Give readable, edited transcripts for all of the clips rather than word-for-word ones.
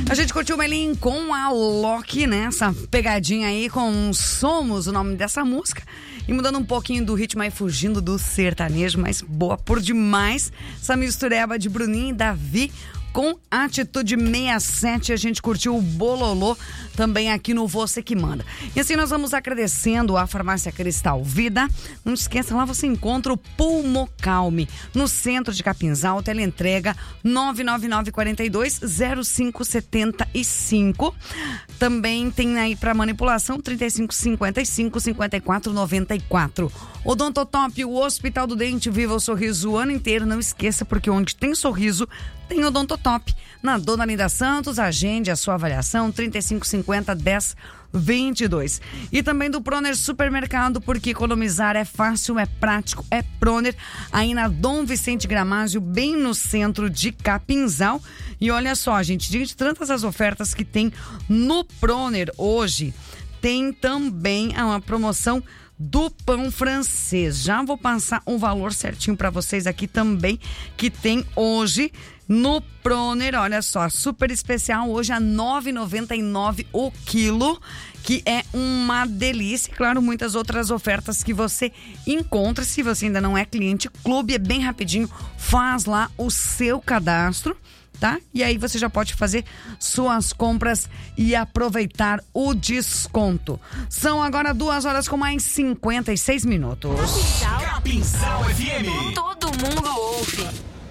A gente curtiu o Melim com a Loki, né? Essa pegadinha aí com Somos, o nome dessa música. E mudando um pouquinho do ritmo aí, fugindo do sertanejo, mas boa por demais. Essa mistureba de Bruninho e Davi com Atitude 67, a gente curtiu o Bololô também aqui no Você Que Manda. E assim nós vamos agradecendo a Farmácia Cristal Vida. Não esqueça, lá você encontra o Pulmocalme, no centro de Capinzal, teleentrega 999420575. Também tem aí para manipulação 3555-5494. Odontotop, o Hospital do Dente, viva o sorriso o ano inteiro. Não esqueça, porque onde tem sorriso, tem Odontotop. Na Dona Linda Santos, agende a sua avaliação 3550-1022. E também do Proner Supermercado, porque economizar é fácil, é prático, é Proner. Aí na Dom Vicente Gramásio, bem no centro de Capinzal. E olha só, gente, de tantas as ofertas que tem no Proner hoje, tem também uma promoção do pão francês. Já vou passar um valor certinho para vocês aqui também, que tem hoje no Proner. Olha só, super especial hoje a R$ 9,99 o quilo, que é uma delícia. Claro, muitas outras ofertas que você encontra. Se você ainda não é cliente clube, é bem rapidinho, faz lá o seu cadastro, tá? E aí você já pode fazer suas compras e aproveitar o desconto. São agora 2h com mais 56 minutos. Capinzal FM. Todo mundo ouve.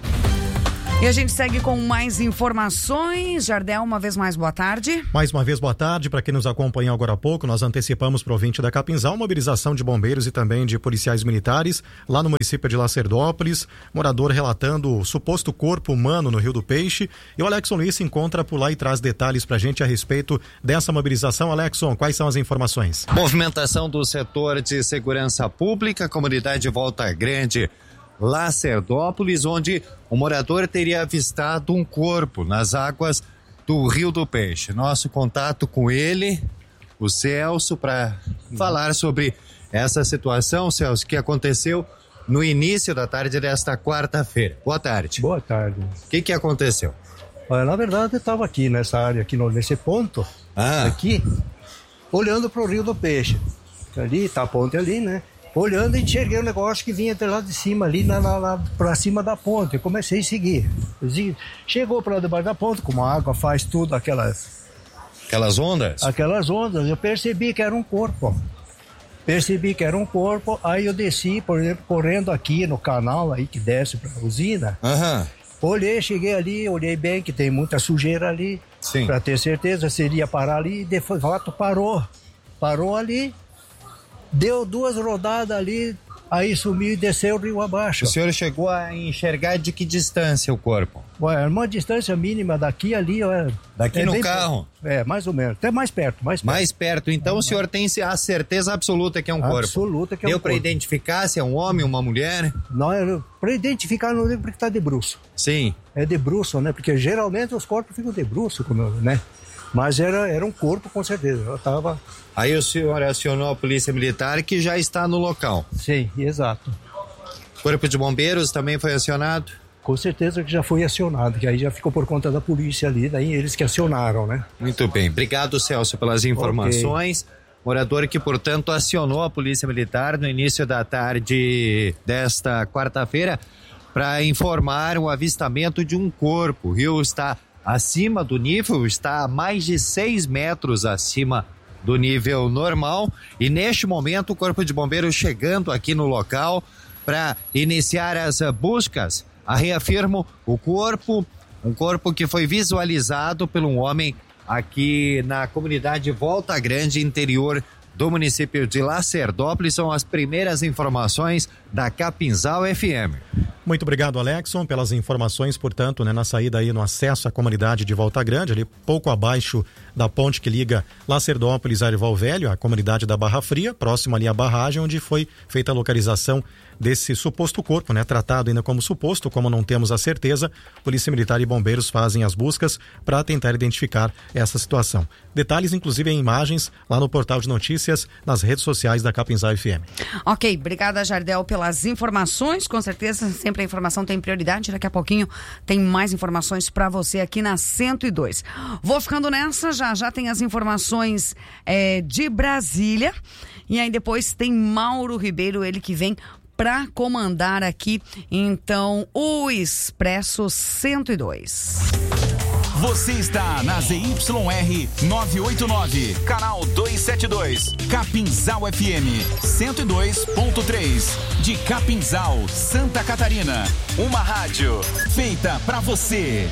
E a gente segue com mais informações. Jardel, uma vez mais, boa tarde. Mais uma vez, boa tarde. Para quem nos acompanhou agora há pouco, nós antecipamos para o ouvinte da Capinzal mobilização de bombeiros e também de policiais militares lá no município de Lacerdópolis. Morador relatando o suposto corpo humano no Rio do Peixe. E o Alexson Luiz se encontra por lá e traz detalhes para a gente a respeito dessa mobilização. Alexson, quais são as informações? Movimentação do setor de segurança pública, comunidade Volta Grande, Lacerdópolis, onde o morador teria avistado um corpo nas águas do Rio do Peixe. Nosso contato com ele, o Celso, para falar sobre essa situação, Celso, que aconteceu no início da tarde desta quarta-feira. Boa tarde. Boa tarde. O que aconteceu? Olha, na verdade, eu estava aqui nessa área, aqui nesse ponto, aqui, olhando para o Rio do Peixe. Ali, tá a ponte ali, né? Olhando e enxerguei um negócio que vinha até lá de cima, ali pra cima da ponte. Eu comecei a seguir. Chegou para lá debaixo da ponte, como a água faz tudo, aquelas ondas? Aquelas ondas. Eu percebi que era um corpo. Aí eu desci, por exemplo, correndo aqui no canal aí que desce pra usina. Olhei, cheguei ali, olhei bem que tem muita sujeira ali. Sim. Pra ter certeza se iria parar ali. De fato, parou ali. Deu 2 rodadas ali, aí sumiu e desceu o rio abaixo. O senhor chegou a enxergar de que distância o corpo? Ué, uma distância mínima daqui ali. Daqui no carro? Mais ou menos. Até mais perto. Mais perto. Então o senhor tem a certeza absoluta que é um corpo? Absoluta que é um corpo. Deu para identificar se é um homem, uma mulher? Não, para identificar não deu porque tá de bruço. Sim. É de bruço, né? Porque geralmente os corpos ficam de bruço, né? Mas era um corpo, com certeza. Eu tava... Aí o senhor acionou a polícia militar, que já está no local. Sim, exato. Corpo de bombeiros também foi acionado? Com certeza que já foi acionado, que aí já ficou por conta da polícia ali, daí eles que acionaram, né? Muito bem. Obrigado, Celso, pelas informações. Okay. Morador que, portanto, acionou a polícia militar no início da tarde desta quarta-feira para informar o avistamento de um corpo. O rio está acima do nível, está a mais de 6 metros acima do nível normal, e neste momento o Corpo de Bombeiros chegando aqui no local para iniciar as buscas. Reafirmo, um corpo que foi visualizado por um homem aqui na comunidade Volta Grande, interior do município de Lacerdópolis. São as primeiras informações da Capinzal FM. Muito obrigado, Alexson, pelas informações, portanto, né, na saída aí, no acesso à comunidade de Volta Grande, ali pouco abaixo da ponte que liga Lacerdópolis a Erival Velho, a comunidade da Barra Fria, próximo ali à barragem, onde foi feita a localização desse suposto corpo, né? Tratado ainda como suposto, como não temos a certeza, Polícia Militar e Bombeiros fazem as buscas para tentar identificar essa situação. Detalhes, inclusive, em imagens lá no portal de notícias, nas redes sociais da Capinzal FM. Ok, obrigada, Jardel, pelas informações. Com certeza, sempre a informação tem prioridade. Daqui a pouquinho tem mais informações para você aqui na 102. Vou ficando nessa, já tem as informações de Brasília. E aí depois tem Mauro Ribeiro, ele que vem para comandar aqui, então, o Expresso 102. Você está na ZYR 989, canal 272, Capinzal FM 102.3, de Capinzal, Santa Catarina. Uma rádio feita para você.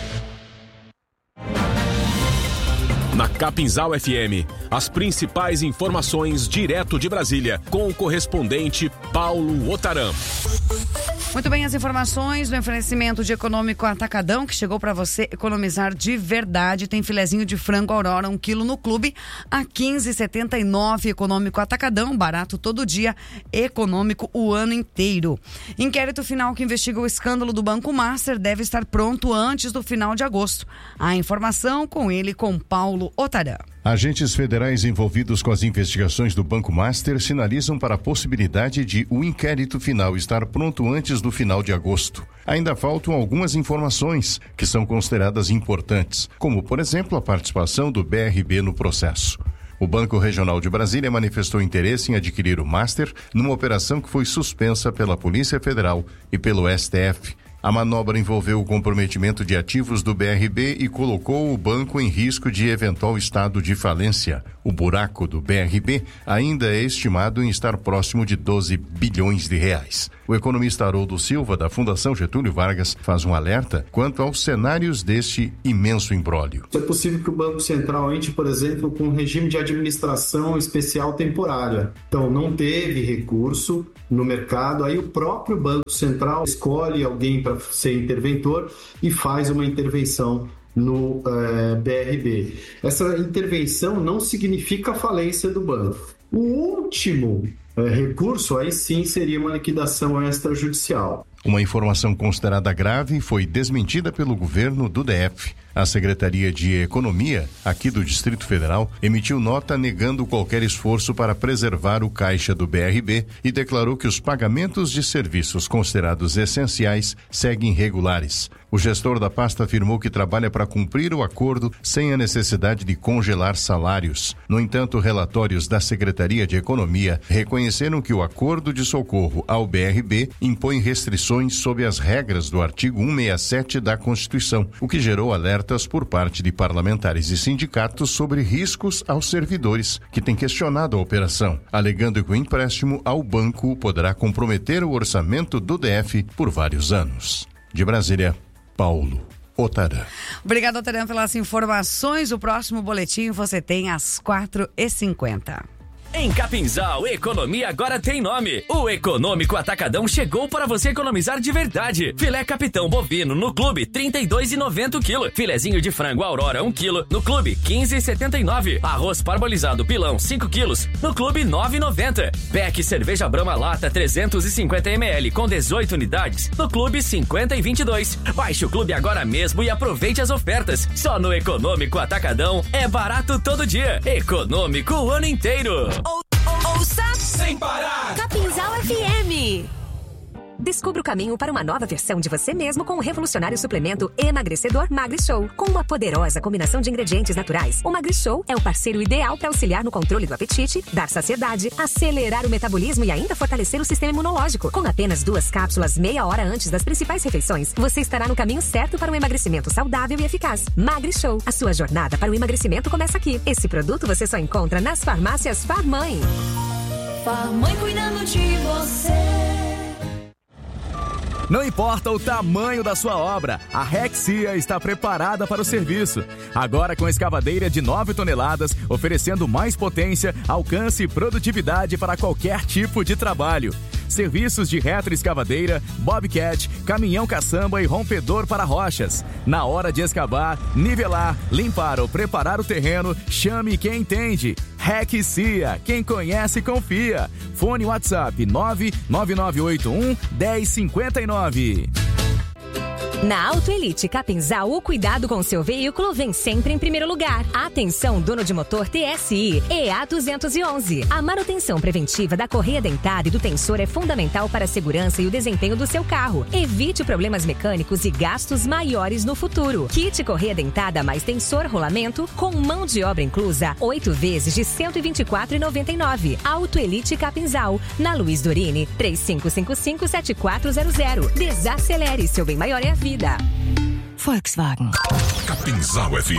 Na Capinzal FM, as principais informações direto de Brasília, com o correspondente Paulo Otaram. Muito bem, as informações do oferecimento de Econômico Atacadão, que chegou para você economizar de verdade. Tem filezinho de frango Aurora, 1 quilo no clube, a R$ 15,79. Econômico Atacadão, barato todo dia, econômico o ano inteiro. Inquérito final que investiga o escândalo do Banco Master deve estar pronto antes do final de agosto. A informação com ele, com Paulo Otaram. Agentes federais envolvidos com as investigações do Banco Master sinalizam para a possibilidade de o inquérito final estar pronto antes do final de agosto. Ainda faltam algumas informações que são consideradas importantes, como, por exemplo, a participação do BRB no processo. O Banco Regional de Brasília manifestou interesse em adquirir o Master numa operação que foi suspensa pela Polícia Federal e pelo STF. A manobra envolveu o comprometimento de ativos do BRB e colocou o banco em risco de eventual estado de falência. O buraco do BRB ainda é estimado em estar próximo de 12 bilhões de reais. O economista Haroldo Silva, da Fundação Getúlio Vargas, faz um alerta quanto aos cenários deste imenso imbróglio. É possível que o Banco Central entre, por exemplo, com um regime de administração especial temporária. Então, não teve recurso no mercado, aí o próprio Banco Central escolhe alguém para ser interventor e faz uma intervenção no BRB. Essa intervenção não significa a falência do banco. O último recurso, aí sim, seria uma liquidação extrajudicial. Uma informação considerada grave foi desmentida pelo governo do DF. A Secretaria de Economia, aqui do Distrito Federal, emitiu nota negando qualquer esforço para preservar o caixa do BRB e declarou que os pagamentos de serviços considerados essenciais seguem regulares. O gestor da pasta afirmou que trabalha para cumprir o acordo sem a necessidade de congelar salários. No entanto, relatórios da Secretaria de Economia reconheceram que o acordo de socorro ao BRB impõe restrições sob as regras do artigo 167 da Constituição, o que gerou alertas por parte de parlamentares e sindicatos sobre riscos aos servidores, que têm questionado a operação, alegando que o empréstimo ao banco poderá comprometer o orçamento do DF por vários anos. De Brasília, Paulo Otaram. Obrigado, Otaram, pelas informações. O próximo boletim você tem às 4h50. Em Capinzal, economia agora tem nome. O Econômico Atacadão chegou para você economizar de verdade. Filé Capitão bovino no clube, R$ 32,90 o quilo. Filezinho de frango Aurora, 1 quilo, no clube, R$ 15,79. Arroz parbolizado pilão, 5 quilos, no clube, R$ 9,90. Beck cerveja Brahma lata, 350 ml, com 18 unidades, no clube, R$ 50,22. Baixe o clube agora mesmo e aproveite as ofertas. Só no Econômico Atacadão é barato todo dia. Econômico o ano inteiro. Ouça sem parar. Capinzal FM. Descubra o caminho para uma nova versão de você mesmo com o revolucionário suplemento emagrecedor MagriShow. Com uma poderosa combinação de ingredientes naturais, o MagriShow é o parceiro ideal para auxiliar no controle do apetite, dar saciedade, acelerar o metabolismo e ainda fortalecer o sistema imunológico. Com apenas 2 cápsulas meia hora antes das principais refeições, você estará no caminho certo para um emagrecimento saudável e eficaz. MagriShow, a sua jornada para o emagrecimento começa aqui. Esse produto você só encontra nas farmácias Farmãe. Farmãe cuidando de você. Não importa o tamanho da sua obra, a Rexia está preparada para o serviço. Agora com escavadeira de 9 toneladas, oferecendo mais potência, alcance e produtividade para qualquer tipo de trabalho. serviços de retroescavadeira, bobcat, caminhão caçamba e rompedor para rochas. Na hora de escavar, nivelar, limpar ou preparar o terreno, chame quem entende. REC Cia, quem conhece confia. Fone WhatsApp 99981 1059. Na Auto Elite Capinzal, o cuidado com seu veículo vem sempre em primeiro lugar. Atenção, dono de motor TSI EA 211. A manutenção preventiva da correia dentada e do tensor é fundamental para a segurança e o desempenho do seu carro. Evite problemas mecânicos e gastos maiores no futuro. Kit correia dentada mais tensor rolamento com mão de obra inclusa, 8 vezes de R$ 124,99. Auto Elite Capinzal, na Luiz Dorini, 3555-7400. Desacelere, seu bem maior é a vida. Volkswagen. Capinzal FM.